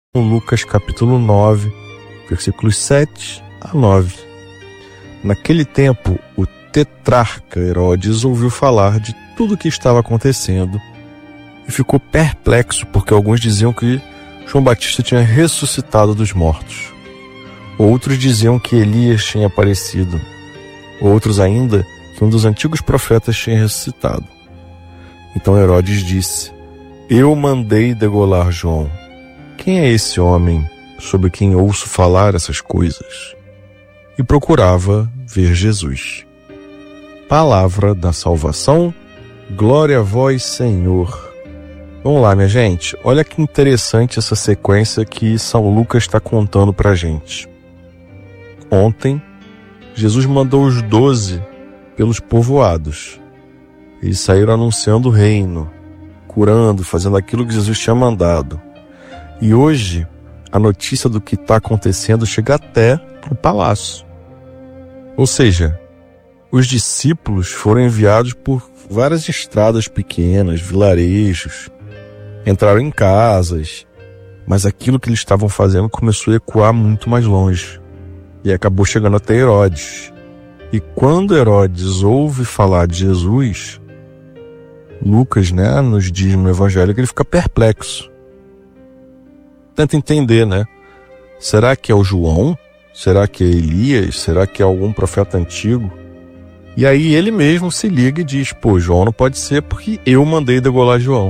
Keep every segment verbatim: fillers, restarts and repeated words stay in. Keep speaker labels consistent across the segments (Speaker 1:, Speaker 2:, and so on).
Speaker 1: Lucas capítulo nove, versículos sete a nove. Naquele tempo, o tetrarca Herodes ouviu falar de tudo o que estava acontecendo e ficou perplexo, porque alguns diziam que João Batista tinha ressuscitado dos mortos. Outros diziam que Elias tinha aparecido. Outros ainda que um dos antigos profetas tinha ressuscitado. Então Herodes disse: Eu mandei degolar João. Quem é esse homem sobre quem ouço falar essas coisas? E procurava ver Jesus. Palavra da salvação, glória a vós, Senhor. Vamos lá, minha gente. Olha que interessante essa sequência que São Lucas está contando pra gente. Ontem, Jesus mandou os doze pelos povoados. Eles saíram anunciando o reino, curando, fazendo aquilo que Jesus tinha mandado. E hoje, a notícia do que está acontecendo chega até o palácio. Ou seja, os discípulos foram enviados por várias estradas pequenas, vilarejos, entraram em casas, mas aquilo que eles estavam fazendo começou a ecoar muito mais longe e acabou chegando até Herodes. E quando Herodes ouve falar de Jesus, Lucas, né, nos diz no Evangelho que ele fica perplexo. Tenta entender, né? Será que é o João? Será que é Elias? Será que é algum profeta antigo? E aí ele mesmo se liga e diz: pô, João não pode ser porque eu mandei degolar João.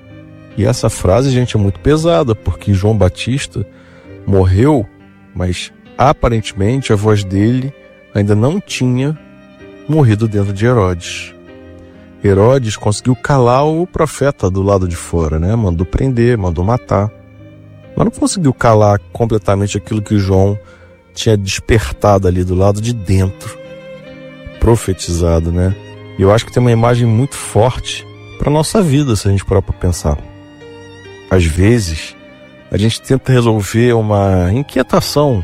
Speaker 1: E essa frase, gente, é muito pesada, porque João Batista morreu, mas aparentemente a voz dele ainda não tinha morrido dentro de Herodes. Herodes conseguiu calar o profeta do lado de fora, né? Mandou prender, mandou matar. Mas não conseguiu calar completamente aquilo que João tinha despertado ali do lado de dentro, profetizado, né? E eu acho que tem uma imagem muito forte para nossa vida, se a gente parar para pensar. Às vezes, a gente tenta resolver uma inquietação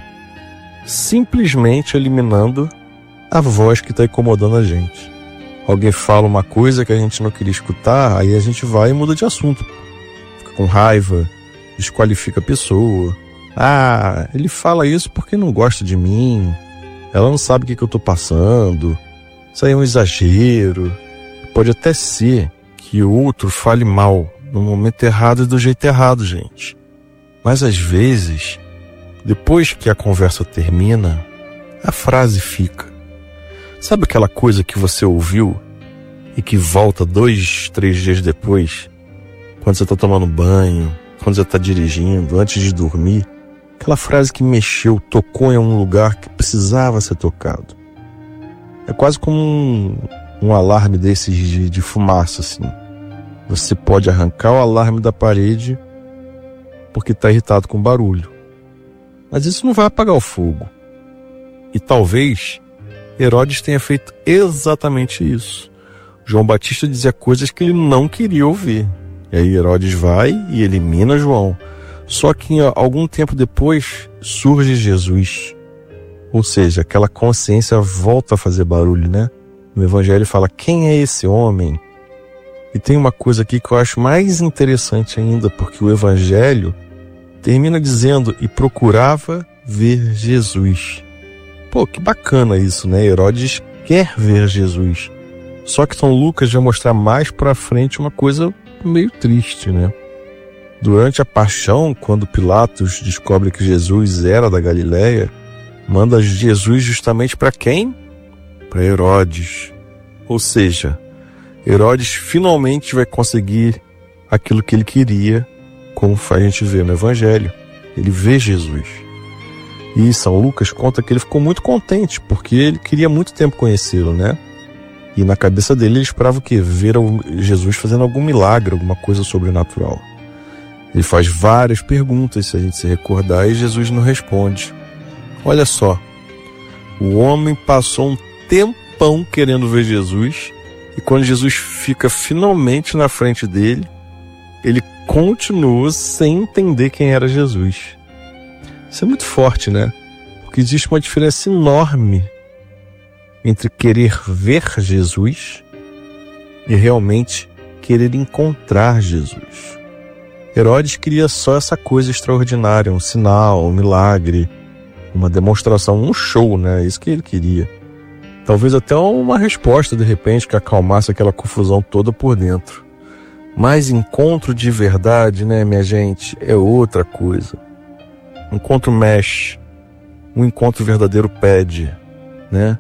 Speaker 1: simplesmente eliminando a voz que está incomodando a gente. Alguém fala uma coisa que a gente não queria escutar, aí a gente vai e muda de assunto. Fica com raiva, desqualifica a pessoa. Ah, ele fala isso porque não gosta de mim. Ela não sabe o que, que eu tô passando. Isso aí é um exagero. Pode até ser que o outro fale mal no momento errado e do jeito errado, gente. Mas às vezes, depois que a conversa termina, a frase fica. Sabe aquela coisa que você ouviu e que volta dois, três dias depois, quando você está tomando banho, quando você está dirigindo, antes de dormir? Aquela frase que mexeu, tocou em um lugar que precisava ser tocado. É quase como um, um alarme desses de, de fumaça, assim. Você pode arrancar o alarme da parede porque está irritado com o barulho. Mas isso não vai apagar o fogo. E talvez Herodes tenha feito exatamente isso. João Batista dizia coisas que ele não queria ouvir. E aí Herodes vai e elimina João. Só que algum tempo depois surge Jesus. Ou seja, aquela consciência volta a fazer barulho, né? No Evangelho fala: quem é esse homem? E tem uma coisa aqui que eu acho mais interessante ainda, porque o Evangelho termina dizendo: e procurava ver Jesus. Pô, que bacana isso, né? Herodes quer ver Jesus. Só que São Lucas vai mostrar mais pra frente uma coisa meio triste, né? Durante a paixão, quando Pilatos descobre que Jesus era da Galileia, manda Jesus justamente para quem? Para Herodes. Ou seja, Herodes finalmente vai conseguir aquilo que ele queria, como a gente vê no Evangelho. Ele vê Jesus. E São Lucas conta que ele ficou muito contente, porque ele queria muito tempo conhecê-lo, né? E na cabeça dele ele esperava o quê? Ver Jesus fazendo algum milagre, alguma coisa sobrenatural. Ele faz várias perguntas, se a gente se recordar, e Jesus não responde. Olha só, o homem passou um tempão querendo ver Jesus, e quando Jesus fica finalmente na frente dele, ele continua sem entender quem era Jesus. Isso é muito forte, né? Porque existe uma diferença enorme entre querer ver Jesus e realmente querer encontrar Jesus. Herodes queria só essa coisa extraordinária, um sinal, um milagre, uma demonstração, um show, né? Isso que ele queria. Talvez até uma resposta, de repente, que acalmasse aquela confusão toda por dentro. Mas encontro de verdade, né, minha gente, é outra coisa. Encontro mexe, um encontro verdadeiro pede, né?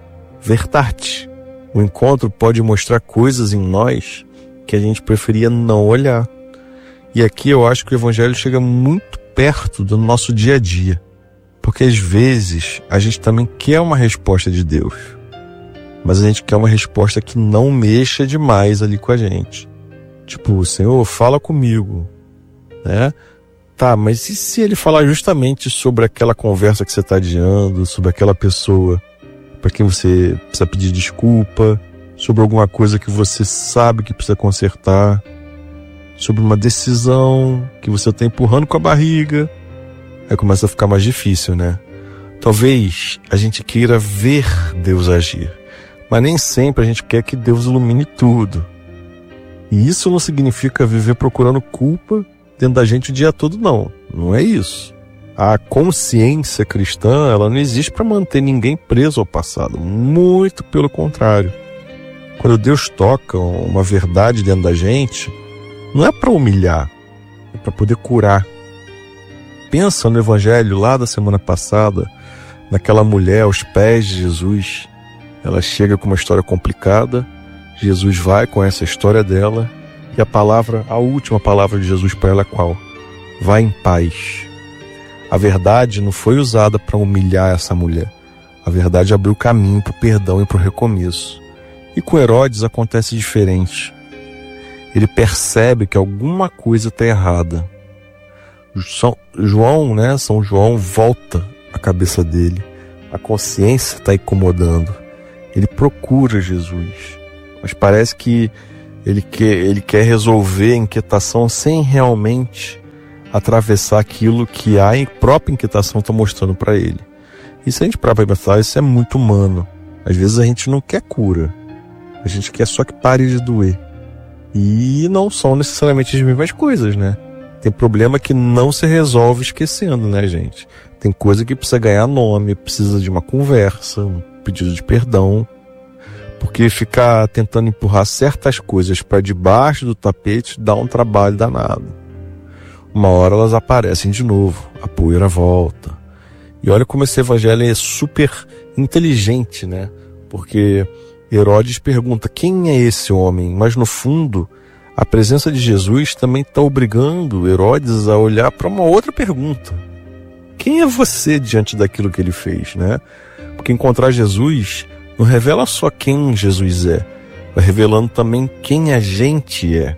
Speaker 1: Verdade. O encontro pode mostrar coisas em nós que a gente preferia não olhar. E aqui eu acho que o Evangelho chega muito perto do nosso dia a dia. Porque às vezes a gente também quer uma resposta de Deus. Mas a gente quer uma resposta que não mexa demais ali com a gente. Tipo, Senhor, fala comigo, né? Tá, mas e se ele falar justamente sobre aquela conversa que você está adiando, sobre aquela pessoa para quem você precisa pedir desculpa, sobre alguma coisa que você sabe que precisa consertar, sobre uma decisão que você está empurrando com a barriga? Aí começa a ficar mais difícil, né? Talvez a gente queira ver Deus agir, mas nem sempre a gente quer que Deus ilumine tudo. E isso não significa viver procurando culpa dentro da gente o dia todo, não. Não é isso. A consciência cristã, ela não existe para manter ninguém preso ao passado. Muito pelo contrário. Quando Deus toca uma verdade dentro da gente, não é para humilhar, é para poder curar. Pensa no Evangelho lá da semana passada, naquela mulher aos pés de Jesus. Ela chega com uma história complicada, Jesus vai com essa história dela, e a palavra, a última palavra de Jesus para ela é qual? Vai em paz. A verdade não foi usada para humilhar essa mulher. A verdade abriu caminho para o perdão e para o recomeço. E com Herodes acontece diferente. Ele percebe que alguma coisa está errada. São João, né? São João volta a cabeça dele. A consciência está incomodando. Ele procura Jesus. Mas parece que ele quer, ele quer resolver a inquietação sem realmente atravessar aquilo que a própria inquietação está mostrando para ele. E se a gente parar para pensar, isso é muito humano. Às vezes a gente não quer cura. A gente quer só que pare de doer. E não são necessariamente as mesmas coisas, né? Tem problema que não se resolve esquecendo, né, gente? Tem coisa que precisa ganhar nome, precisa de uma conversa, um pedido de perdão. Porque ficar tentando empurrar certas coisas para debaixo do tapete dá um trabalho danado. Uma hora elas aparecem de novo, a poeira volta. E olha como esse evangelho é super inteligente, né? Porque Herodes pergunta, quem é esse homem? Mas no fundo, a presença de Jesus também está obrigando Herodes a olhar para uma outra pergunta. Quem é você diante daquilo que ele fez, né? Porque encontrar Jesus não revela só quem Jesus é, vai revelando também quem a gente é.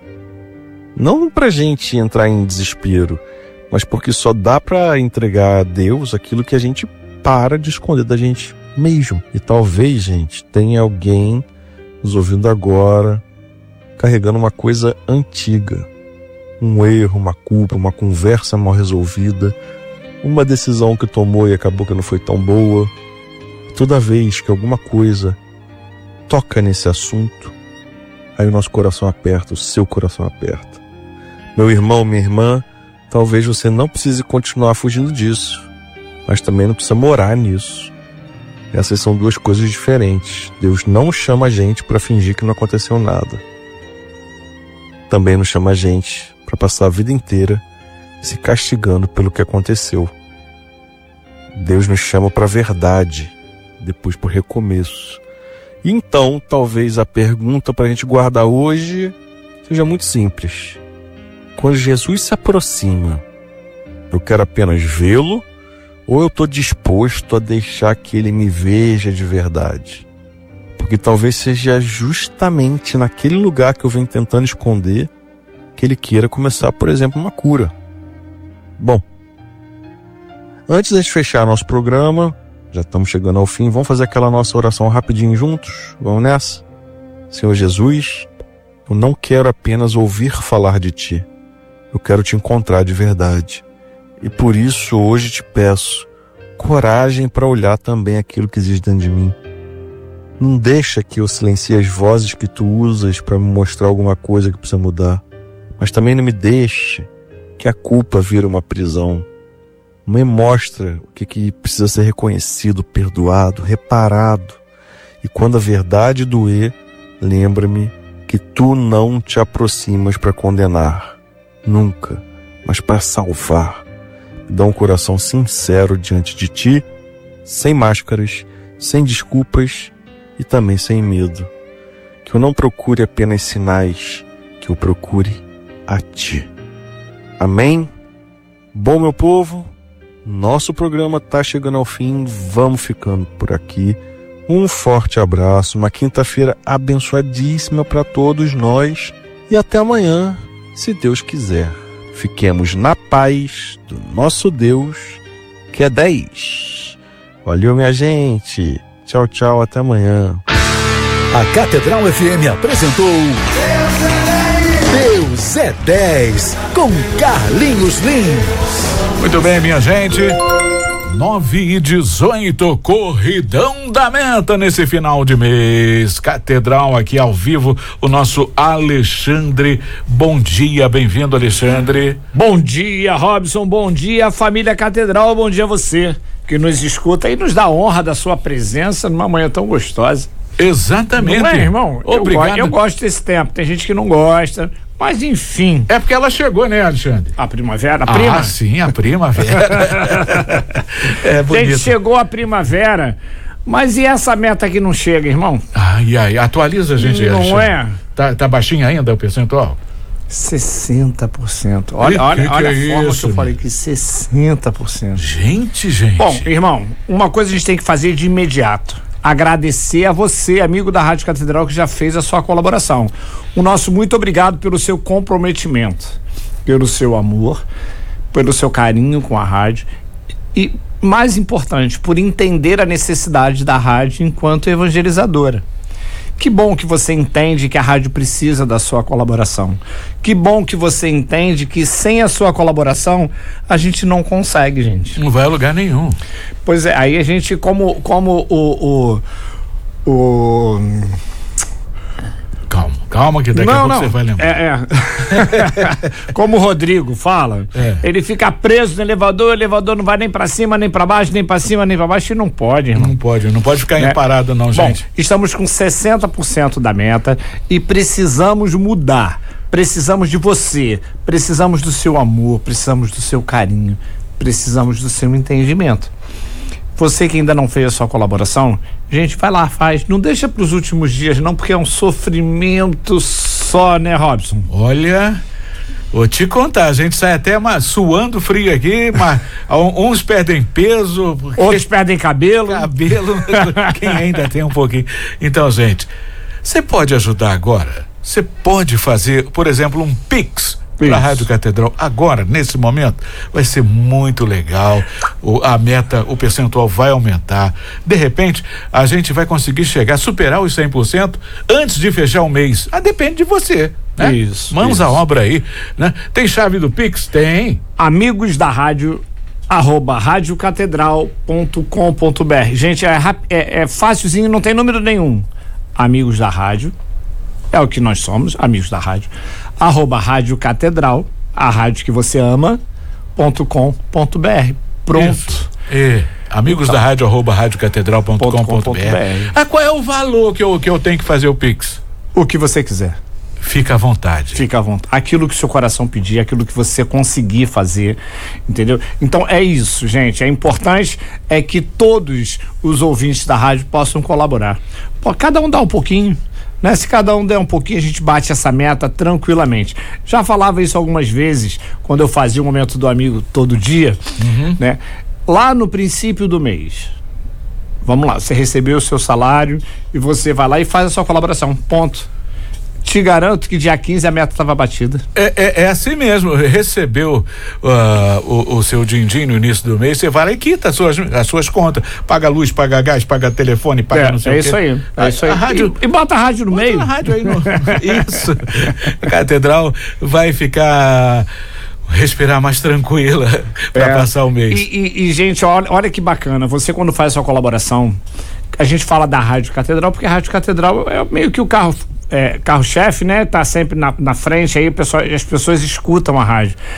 Speaker 1: Não para a gente entrar em desespero, mas porque só dá para entregar a Deus aquilo que a gente para de esconder da gente mesmo. E talvez, gente, tenha alguém nos ouvindo agora, carregando uma coisa antiga. Um erro, uma culpa, uma conversa mal resolvida, uma decisão que tomou e acabou que não foi tão boa. Toda vez que alguma coisa toca nesse assunto, aí o nosso coração aperta, o seu coração aperta. Meu irmão, minha irmã, talvez você não precise continuar fugindo disso, mas também não precisa morar nisso. Essas são duas coisas diferentes. Deus não chama a gente para fingir que não aconteceu nada. Também não chama a gente para passar a vida inteira se castigando pelo que aconteceu. Deus nos chama para a verdade, depois para o recomeço. E então, talvez a pergunta para a gente guardar hoje seja muito simples. Quando Jesus se aproxima, eu quero apenas vê-lo ou eu estou disposto a deixar que ele me veja de verdade? Porque talvez seja justamente naquele lugar que eu venho tentando esconder que ele queira começar, por exemplo, uma cura. Bom, antes de fechar nosso programa, já estamos chegando ao fim, vamos fazer aquela nossa oração rapidinho juntos? Vamos nessa? Senhor Jesus, eu não quero apenas ouvir falar de Ti. Eu quero Te encontrar de verdade. E por isso hoje te peço coragem para olhar também aquilo que existe dentro de mim. Não deixa que eu silencie as vozes que Tu usas para me mostrar alguma coisa que precisa mudar. Mas também não me deixe que a culpa vira uma prisão. Me mostra o que, que precisa ser reconhecido, perdoado, reparado. E quando a verdade doer, lembra-me que tu não te aproximas para condenar, nunca, mas para salvar. Me dá um coração sincero diante de ti, sem máscaras, sem desculpas e também sem medo. Que eu não procure apenas sinais, que eu procure a ti. Amém? Bom, meu povo, nosso programa está chegando ao fim, vamos ficando por aqui. Um forte abraço, uma quinta-feira abençoadíssima para todos nós e até amanhã, se Deus quiser. Fiquemos na paz do nosso Deus, que é dez. Valeu, minha gente. Tchau, tchau, até amanhã.
Speaker 2: A Catedral F M apresentou Deus é dez, com Carlinhos Lins.
Speaker 3: Muito bem, minha gente. nove e dezoito, corridão da meta nesse final de mês. Catedral aqui ao vivo, o nosso Alexandre. Bom dia, bem-vindo, Alexandre.
Speaker 4: Bom dia, Robson. Bom dia, família Catedral. Bom dia a você que nos escuta e nos dá a honra da sua presença numa manhã tão gostosa.
Speaker 3: Exatamente.
Speaker 4: Não é, irmão?
Speaker 3: Obrigado.
Speaker 4: Eu, eu gosto desse tempo. Tem gente que não gosta, mas enfim.
Speaker 3: É porque ela chegou, né, Alexandre?
Speaker 4: A primavera, a prima?
Speaker 3: Ah, sim, a primavera. É bonito.
Speaker 4: Gente, chegou a primavera, mas e essa meta que não chega, irmão?
Speaker 3: Ai, ai, atualiza a gente aí,
Speaker 4: Não
Speaker 3: Alexandre.
Speaker 4: é?
Speaker 3: Tá, tá baixinho ainda o percentual?
Speaker 4: sessenta por cento. Olha,
Speaker 3: Que
Speaker 4: olha,
Speaker 3: que
Speaker 4: olha
Speaker 3: é
Speaker 4: a forma
Speaker 3: isso,
Speaker 4: que eu
Speaker 3: né?
Speaker 4: falei que sessenta por cento.
Speaker 3: Gente, gente.
Speaker 4: Bom, irmão, uma coisa a gente tem que fazer de imediato. Agradecer a você, amigo da Rádio Catedral, que já fez a sua colaboração. O nosso muito obrigado pelo seu comprometimento, pelo seu amor, pelo seu carinho com a rádio e, mais importante, por entender a necessidade da rádio enquanto evangelizadora. Que bom que você entende que a rádio precisa da sua colaboração. Que bom que você entende que sem a sua colaboração a gente não consegue, gente.
Speaker 3: Não vai a lugar nenhum.
Speaker 4: Pois é, aí a gente, como, como o, o, o...
Speaker 3: Calma, calma que daqui
Speaker 4: não,
Speaker 3: a pouco
Speaker 4: não.
Speaker 3: você vai lembrar.
Speaker 4: É, é. Como o Rodrigo fala,
Speaker 3: É.
Speaker 4: ele fica preso no elevador, o elevador não vai nem pra cima, nem pra baixo, nem pra cima, nem pra baixo, e não pode, irmão.
Speaker 3: Não pode, não pode ficar
Speaker 4: É.
Speaker 3: parado não,
Speaker 4: Bom,
Speaker 3: gente.
Speaker 4: estamos com sessenta por cento da meta e precisamos mudar. Precisamos de você, precisamos do seu amor, precisamos do seu carinho, precisamos do seu entendimento. Você que ainda não fez a sua colaboração, gente, vai lá, faz. Não deixa pros últimos dias não, porque é um sofrimento só, né, Robson?
Speaker 3: Olha, vou te contar, a gente sai até uma, suando frio aqui, mas uns perdem peso, porque
Speaker 4: Outros perdem cabelo.
Speaker 3: cabelo, quem ainda tem um pouquinho. Então, gente, você pode ajudar agora? Você pode fazer, por exemplo, um Pix para a
Speaker 4: Isso.
Speaker 3: Rádio Catedral agora, nesse momento, vai ser muito legal. O, a meta, o percentual vai aumentar. De repente, a gente vai conseguir chegar, superar os cem por cento antes de fechar o mês. Ah, depende de você, né?
Speaker 4: Isso,
Speaker 3: Mãos
Speaker 4: isso.
Speaker 3: à obra aí, né? Tem chave do Pix? Tem.
Speaker 4: Amigos da rádio, arroba radiocatedral ponto com ponto br. Gente, é, rap- é, é fácilzinho, não tem número nenhum. Amigos da rádio, é o que nós somos, amigos da rádio, arroba Rádio Catedral, a rádio que você ama, ponto com ponto br. Pronto.
Speaker 3: Isso. É. Amigos da rádio, arroba radiocatedral ponto com ponto br. Ah, qual é o valor que eu, que eu tenho que fazer o Pix?
Speaker 4: O que você quiser.
Speaker 3: Fica à vontade.
Speaker 4: Fica à vontade. Aquilo que o seu coração pedir, aquilo que você conseguir fazer, entendeu? Então é isso, gente. É importante é que todos os ouvintes da rádio possam colaborar. Pô, cada um dá um pouquinho, né? Se cada um der um pouquinho, a gente bate essa meta tranquilamente. Já falava isso algumas vezes, quando eu fazia o Momento do Amigo todo dia,
Speaker 3: Uhum.
Speaker 4: né? Lá no princípio do mês, vamos lá, você recebeu o seu salário e você vai lá e faz a sua colaboração, ponto. Te garanto que dia quinze a meta estava batida.
Speaker 3: É, é, é assim mesmo, recebeu uh, o, o seu din-din no início do mês, você vai lá e quita as suas, as suas contas, paga luz, paga gás, paga telefone, paga
Speaker 4: É,
Speaker 3: não sei
Speaker 4: é
Speaker 3: o
Speaker 4: isso
Speaker 3: quê.
Speaker 4: aí, é
Speaker 3: A-
Speaker 4: isso aí.
Speaker 3: a rádio,
Speaker 4: E, e bota a rádio no
Speaker 3: bota
Speaker 4: meio.
Speaker 3: a rádio aí no, isso, a Catedral vai ficar, respirar mais tranquila para
Speaker 4: É.
Speaker 3: passar o mês.
Speaker 4: E, e- e, gente, olha, olha que bacana, você quando faz a sua colaboração, a gente fala da Rádio Catedral, porque a Rádio Catedral é meio que o carro, é, carro-chefe, né? Tá sempre na, na frente, aí o pessoal, as pessoas escutam a rádio.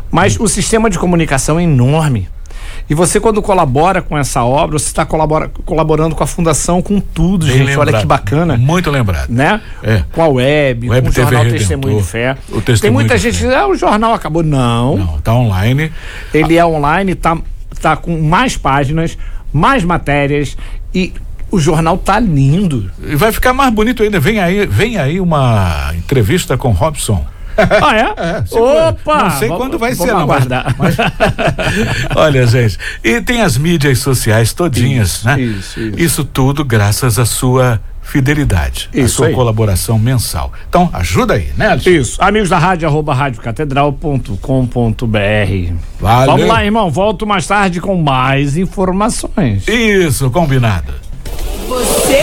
Speaker 4: Mas o sistema de comunicação é enorme. E você, quando colabora com essa obra, você está colabora, colaborando com a fundação, com tudo,
Speaker 3: Bem
Speaker 4: gente.
Speaker 3: lembrado.
Speaker 4: Olha que bacana.
Speaker 3: Muito lembrado.
Speaker 4: Né?
Speaker 3: É.
Speaker 4: Com a web,
Speaker 3: web
Speaker 4: com o
Speaker 3: T V
Speaker 4: jornal
Speaker 3: Redentor,
Speaker 4: Testemunho de Fé.
Speaker 3: o Testemunho
Speaker 4: Tem muita
Speaker 3: de
Speaker 4: gente que
Speaker 3: Fé.
Speaker 4: diz, ah, o jornal acabou. Não.
Speaker 3: Não, tá online.
Speaker 4: Ele é online, tá, tá com mais páginas, mais matérias e o jornal tá lindo.
Speaker 3: E vai ficar mais bonito ainda. Vem aí, vem aí uma entrevista com Robson.
Speaker 4: Ah, é?
Speaker 3: É, segura.
Speaker 4: Opa!
Speaker 3: Não sei
Speaker 4: vamos,
Speaker 3: quando vai
Speaker 4: vamos
Speaker 3: ser, não.
Speaker 4: aguardar.
Speaker 3: Mas... Olha, gente, e tem as mídias sociais todinhas,
Speaker 4: isso,
Speaker 3: né?
Speaker 4: Isso, isso.
Speaker 3: Isso tudo graças à sua fidelidade, à
Speaker 4: Isso
Speaker 3: sua
Speaker 4: aí.
Speaker 3: colaboração mensal. Então, ajuda aí, né, Alisson?
Speaker 4: Isso. Amigos da rádio, arroba rádio catedral ponto com ponto br.
Speaker 3: Valeu.
Speaker 4: Vamos lá, irmão. Volto mais tarde com mais informações.
Speaker 3: Isso, combinado.
Speaker 5: Você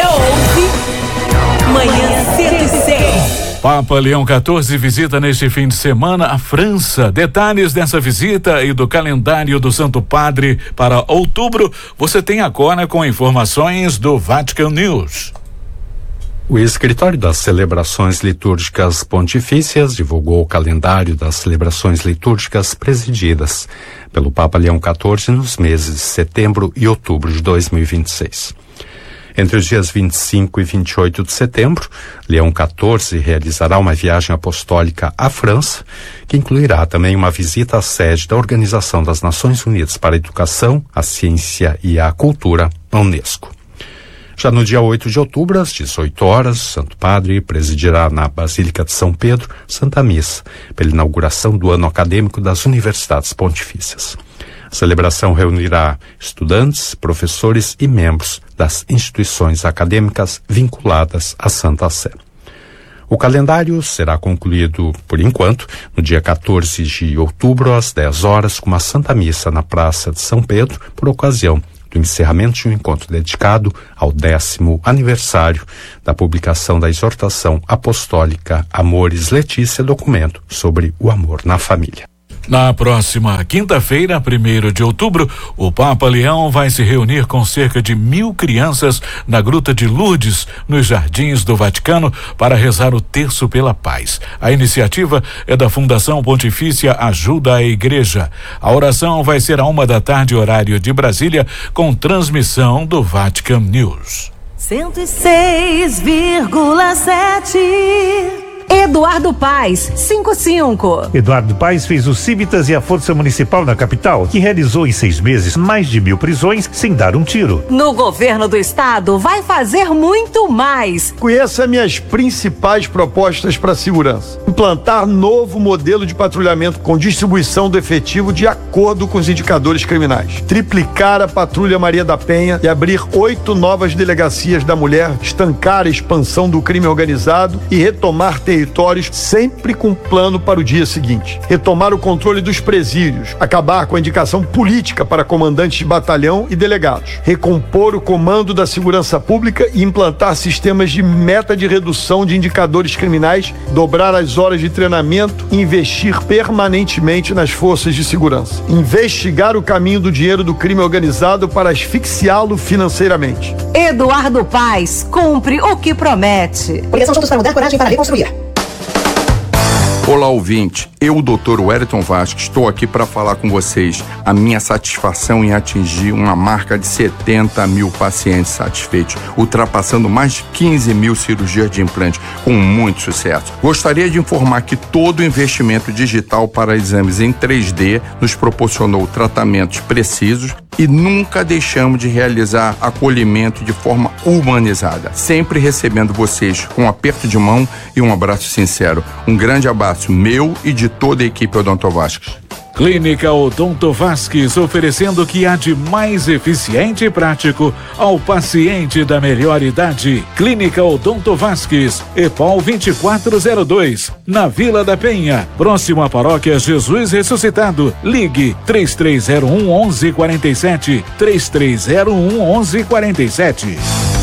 Speaker 5: ouve Manhã cento e seis.
Speaker 3: Papa Leão quatorze visita neste fim de semana a França. Detalhes dessa visita e do calendário do Santo Padre para outubro você tem agora com informações do Vatican News.
Speaker 6: O Escritório das Celebrações Litúrgicas Pontifícias divulgou o calendário das celebrações litúrgicas presididas pelo Papa Leão quatorze nos meses de setembro e outubro de dois mil e vinte e seis. Entre os dias vinte e cinco e vinte e oito de setembro, Leão quatorze realizará uma viagem apostólica à França, que incluirá também uma visita à sede da Organização das Nações Unidas para a Educação, a Ciência e a Cultura, a Unesco. Já no dia oito de outubro, às dezoito horas, o Santo Padre presidirá na Basílica de São Pedro Santa Missa, pela inauguração do ano acadêmico das Universidades Pontifícias. A celebração reunirá estudantes, professores e membros das instituições acadêmicas vinculadas à Santa Sé. O calendário será concluído, por enquanto, no dia quatorze de outubro, às dez horas, com uma Santa Missa na Praça de São Pedro, por ocasião do encerramento de um encontro dedicado ao décimo aniversário da publicação da exortação apostólica Amoris Laetitia, documento sobre o amor na família.
Speaker 3: Na próxima quinta-feira, primeiro de outubro, o Papa Leão vai se reunir com cerca de mil crianças na Gruta de Lourdes, nos Jardins do Vaticano, para rezar o Terço pela Paz. A iniciativa é da Fundação Pontifícia Ajuda a Igreja. A oração vai ser a uma da tarde, horário de Brasília, com transmissão do Vatican News.
Speaker 5: cento e seis vírgula sete. Eduardo Paes, cinquenta e cinco.
Speaker 7: Eduardo Paes fez o Civitas e a Força Municipal na capital, que realizou em seis meses mais de mil prisões sem dar um tiro.
Speaker 5: No governo do estado, vai fazer muito mais.
Speaker 8: Conheça minhas principais propostas para a segurança. Implantar novo modelo de patrulhamento com distribuição do efetivo de acordo com os indicadores criminais. Triplicar a Patrulha Maria da Penha e abrir oito novas delegacias da mulher, estancar a expansão do crime organizado e retomar territórios sempre com plano para o dia seguinte. Retomar o controle dos presídios, acabar com a indicação política para comandantes de batalhão e delegados, recompor o comando da segurança pública e implantar sistemas de meta de redução de indicadores criminais, dobrar as horas de treinamento e investir permanentemente nas forças de segurança. Investigar o caminho do dinheiro do crime organizado para asfixiá-lo financeiramente.
Speaker 5: Eduardo Paes, cumpre o que promete.
Speaker 9: Coligação Juntos para Mudar, coragem para reconstruir.
Speaker 10: Olá, ouvinte. Eu, o doutor Wellington Vasco, estou aqui para falar com vocês a minha satisfação em atingir uma marca de setenta mil pacientes satisfeitos, ultrapassando mais de quinze mil cirurgias de implante, com muito sucesso. Gostaria de informar que todo o investimento digital para exames em três D nos proporcionou tratamentos precisos e nunca deixamos de realizar acolhimento de forma humanizada, sempre recebendo vocês com um aperto de mão e um abraço sincero. Um grande abraço meu e de toda a equipe Odonto Vasques.
Speaker 3: Clínica Odonto Vasques, oferecendo o que há de mais eficiente e prático ao paciente da melhor idade. Clínica Odonto Vasques, EPOL vinte e quatro zero dois, na Vila da Penha, próximo à Paróquia Jesus Ressuscitado. Ligue três três zero um, onze quarenta e sete, três três zero um, onze quarenta e sete.